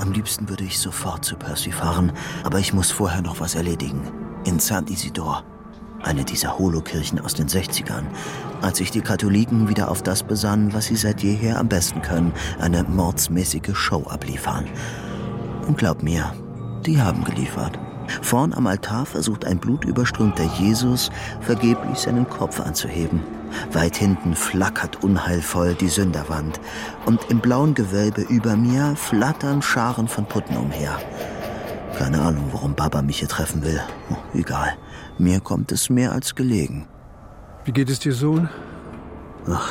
Am liebsten würde ich sofort zu Percy fahren, aber ich muss vorher noch was erledigen. In St. Isidore, eine dieser Holokirchen aus den 60ern, als sich die Katholiken wieder auf das besannen, was sie seit jeher am besten können, eine mordsmäßige Show abliefern. Und glaub mir, die haben geliefert. Vorn am Altar versucht ein blutüberströmter Jesus vergeblich seinen Kopf anzuheben. Weit hinten flackert unheilvoll die Sünderwand. Und im blauen Gewölbe über mir flattern Scharen von Putten umher. Keine Ahnung, warum Baba mich hier treffen will. Egal, mir kommt es mehr als gelegen. Wie geht es dir, Sohn? Ach,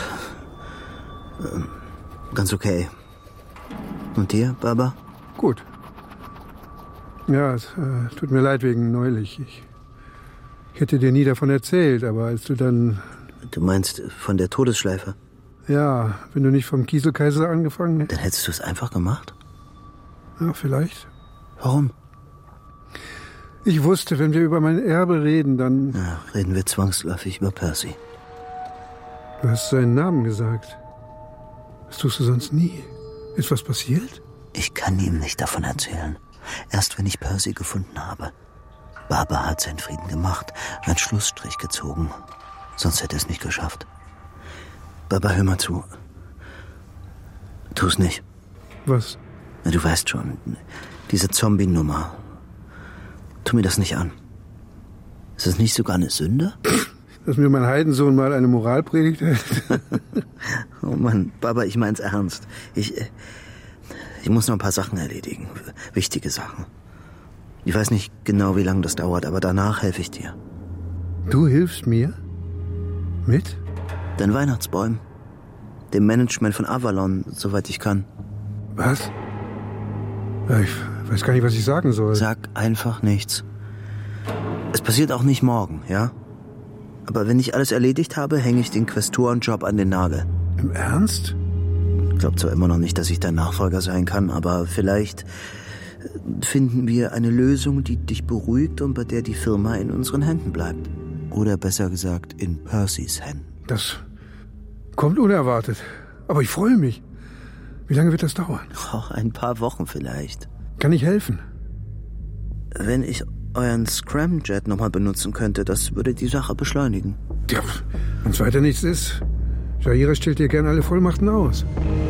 ganz okay. Und dir, Baba? Gut. Ja, es tut mir leid wegen neulich. Ich hätte dir nie davon erzählt, aber als du dann... Du meinst von der Todesschleife? Ja, wenn du nicht vom Kieselkaiser angefangen hättest. Dann hättest du es einfach gemacht? Ja, vielleicht. Warum? Ich wusste, wenn wir über mein Erbe reden, dann... Ja, reden wir zwangsläufig über Percy. Du hast seinen Namen gesagt. Das tust du sonst nie. Ist was passiert? Ich kann ihm nicht davon erzählen. Erst wenn ich Percy gefunden habe. Baba hat seinen Frieden gemacht, einen Schlussstrich gezogen. Sonst hätte er es nicht geschafft. Baba, hör mal zu. Tu's nicht. Was? Na, du weißt schon, diese Zombie-Nummer. Tu mir das nicht an. Ist das nicht sogar eine Sünde? Dass mir mein Heidensohn mal eine Moralpredigt hält? Oh Mann, Baba, ich mein's ernst. Ich muss noch ein paar Sachen erledigen. Wichtige Sachen. Ich weiß nicht genau, wie lange das dauert, aber danach helfe ich dir. Du hilfst mir? Mit? Den Weihnachtsbäumen. Dem Management von Avalon, soweit ich kann. Was? Ja, ich weiß gar nicht, was ich sagen soll. Sag einfach nichts. Es passiert auch nicht morgen, ja? Aber wenn ich alles erledigt habe, hänge ich den Quästorenjob an den Nagel. Im Ernst? Ich glaube zwar immer noch nicht, dass ich dein Nachfolger sein kann, aber vielleicht finden wir eine Lösung, die dich beruhigt und bei der die Firma in unseren Händen bleibt. Oder besser gesagt, in Percys Händen. Das kommt unerwartet. Aber ich freue mich. Wie lange wird das dauern? Oh, ein paar Wochen vielleicht. Kann ich helfen? Wenn ich euren Scramjet nochmal benutzen könnte, das würde die Sache beschleunigen. Ja, wenn es weiter nichts ist. Jaira stellt dir gern alle Vollmachten aus.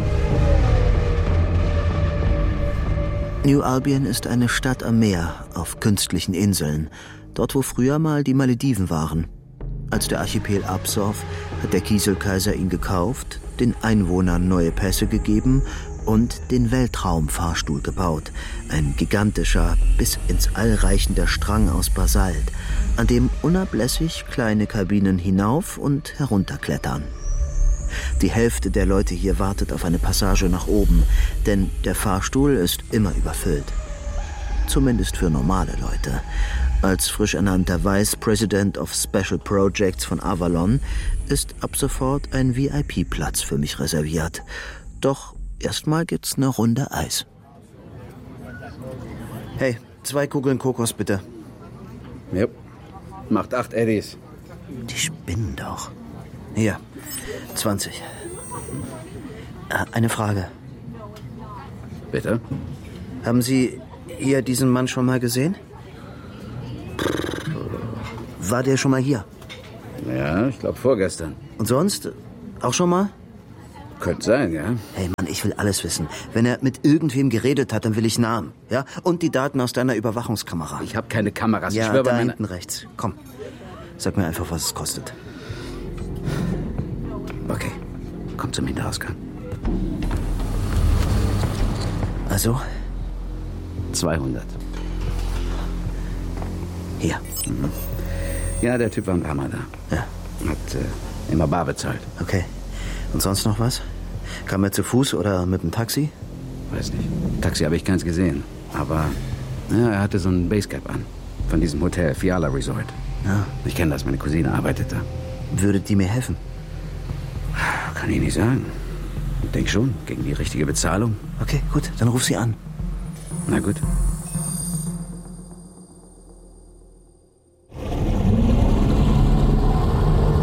New Albion ist eine Stadt am Meer, auf künstlichen Inseln. Dort, wo früher mal die Malediven waren. Als der Archipel absoff, hat der Kieselkaiser ihn gekauft, den Einwohnern neue Pässe gegeben und den Weltraumfahrstuhl gebaut. Ein gigantischer, bis ins All reichender Strang aus Basalt, an dem unablässig kleine Kabinen hinauf und herunterklettern. Die Hälfte der Leute hier wartet auf eine Passage nach oben, denn der Fahrstuhl ist immer überfüllt. Zumindest für normale Leute. Als frisch ernannter Vice President of Special Projects von Avalon ist ab sofort ein VIP-Platz für mich reserviert. Doch erstmal gibt's eine Runde Eis. Hey, 2 Kugeln Kokos bitte. Ja, macht 8 Eddies. Die spinnen doch. Hier, 20. Eine Frage. Bitte? Haben Sie hier diesen Mann schon mal gesehen? War der schon mal hier? Ja, ich glaube vorgestern. Und sonst? Auch schon mal? Könnte sein, ja. Hey Mann, ich will alles wissen. Wenn er mit irgendwem geredet hat, dann will ich Namen. Ja? Und die Daten aus deiner Überwachungskamera. Ich habe keine Kameras. Ja, ich schwöre da bei hinten rechts. Komm, sag mir einfach, was es kostet. Okay, komm zum Hinterausgang. Also? 200. Hier. Mhm. Ja, der Typ war ein paar Mal da. Ja. Hat immer bar bezahlt. Okay. Und sonst noch was? Kam er zu Fuß oder mit dem Taxi? Weiß nicht. Taxi habe ich keins gesehen. Aber ja, er hatte so ein Basecap an. Von diesem Hotel, Fiala Resort. Ja. Ich kenne das, meine Cousine arbeitet da. Würde die mir helfen? Kann ich nicht sagen. Denk schon, gegen die richtige Bezahlung. Okay, gut, dann ruf sie an. Na gut.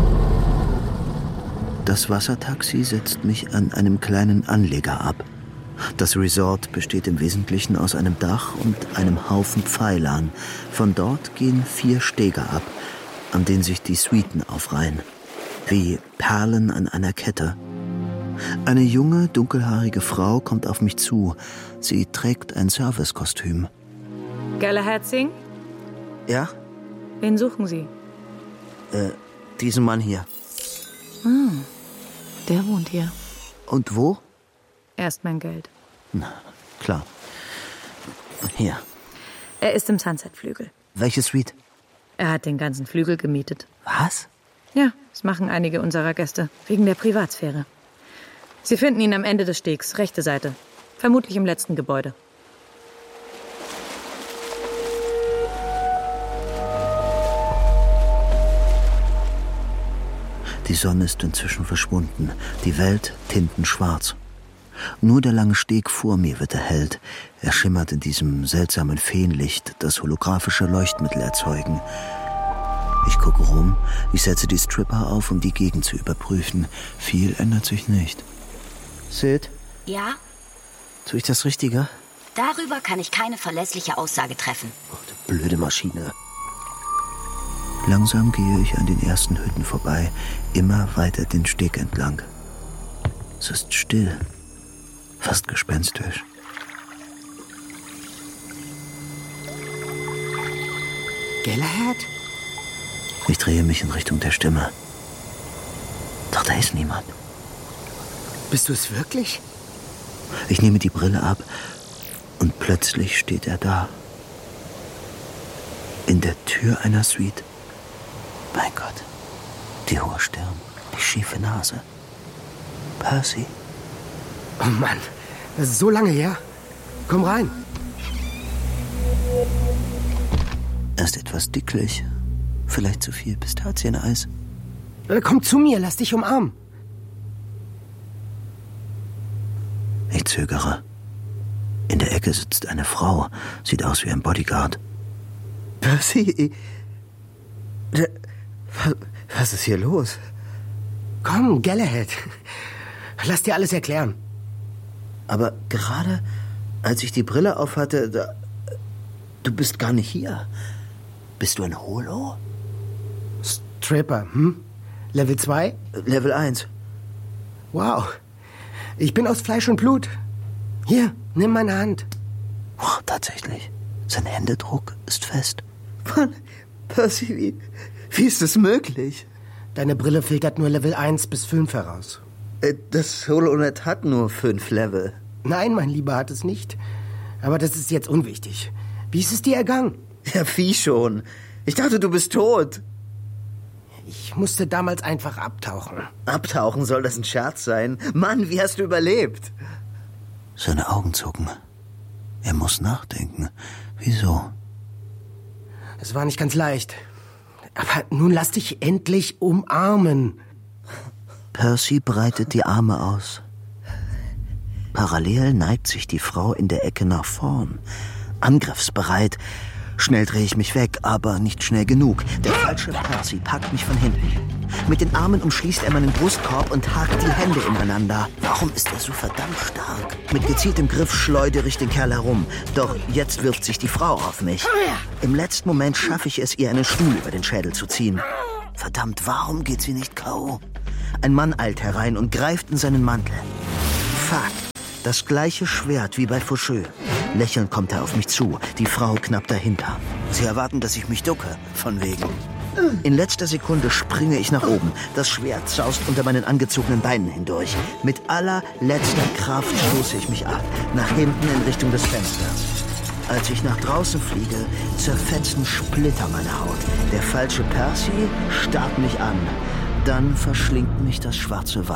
Das Wassertaxi setzt mich an einem kleinen Anleger ab. Das Resort besteht im Wesentlichen aus einem Dach und einem Haufen Pfeilern. Von dort gehen 4 Stege ab, an denen sich die Suiten aufreihen. Wie Perlen an einer Kette. Eine junge, dunkelhaarige Frau kommt auf mich zu. Sie trägt ein Servicekostüm. Galahad Singh? Ja? Wen suchen Sie? Diesen Mann hier. Der wohnt hier. Und wo? Erst mein Geld. Na, klar. Hier. Er ist im Sunset-Flügel. Welche Suite? Er hat den ganzen Flügel gemietet. Was? Ja, das machen einige unserer Gäste. Wegen der Privatsphäre. Sie finden ihn am Ende des Stegs, rechte Seite. Vermutlich im letzten Gebäude. Die Sonne ist inzwischen verschwunden. Die Welt tintenschwarz. Nur der lange Steg vor mir wird erhellt. Er schimmert in diesem seltsamen Feenlicht, das holographische Leuchtmittel erzeugen. Ich gucke rum, ich setze die Stripper auf, um die Gegend zu überprüfen. Viel ändert sich nicht. Sid, Ja? tue ich das Richtige? Darüber kann ich keine verlässliche Aussage treffen. Oh, die blöde Maschine. Langsam gehe ich an den ersten Hütten vorbei, immer weiter den Steg entlang. Es ist still, fast gespenstisch. Galahad? Ich drehe mich in Richtung der Stimme. Doch da ist niemand. Bist du es wirklich? Ich nehme die Brille ab und plötzlich steht er da. In der Tür einer Suite. Mein Gott, die hohe Stirn, die schiefe Nase. Percy. Oh Mann, das ist so lange her. Komm rein. Er ist etwas dicklich, vielleicht zu viel Pistazieneis. Komm zu mir, lass dich umarmen. Ich zögere. In der Ecke sitzt eine Frau, sieht aus wie ein Bodyguard. Percy, was ist hier los? Komm, Galahad. Lass dir alles erklären. Aber gerade als ich die Brille aufhatte, du bist gar nicht hier. Bist du ein Holo? Stripper, Level 2? Level 1. Wow. Ich bin aus Fleisch und Blut. Hier, nimm meine Hand. Oh, tatsächlich. Sein Händedruck ist fest. Mann, Percy, wie ist das möglich? Deine Brille filtert nur Level 1 bis 5 heraus. Das HoloNet hat nur 5 Level. Nein, mein Lieber, hat es nicht. Aber das ist jetzt unwichtig. Wie ist es dir ergangen? Ja, wie schon. Ich dachte, du bist tot. Ich musste damals einfach abtauchen. Abtauchen, soll das ein Scherz sein? Mann, wie hast du überlebt? Seine Augen zucken. Er muss nachdenken. Wieso? Es war nicht ganz leicht. Aber nun lass dich endlich umarmen. Percy breitet die Arme aus. Parallel neigt sich die Frau in der Ecke nach vorn. Angriffsbereit. Schnell drehe ich mich weg, aber nicht schnell genug. Der falsche Percy packt mich von hinten. Mit den Armen umschließt er meinen Brustkorb und hakt die Hände ineinander. Warum ist er so verdammt stark? Mit gezieltem Griff schleudere ich den Kerl herum. Doch jetzt wirft sich die Frau auf mich. Im letzten Moment schaffe ich es, ihr einen Stuhl über den Schädel zu ziehen. Verdammt, warum geht sie nicht K.O.? Ein Mann eilt herein und greift in seinen Mantel. Fuck, das gleiche Schwert wie bei Faucheux. Lächelnd kommt er auf mich zu, die Frau knapp dahinter. Sie erwarten, dass ich mich ducke, von wegen. In letzter Sekunde springe ich nach oben. Das Schwert saust unter meinen angezogenen Beinen hindurch. Mit allerletzter Kraft stoße ich mich ab, nach hinten in Richtung des Fensters. Als ich nach draußen fliege, zerfetzen Splitter meine Haut. Der falsche Percy starrt mich an. Dann verschlingt mich das schwarze Wasser.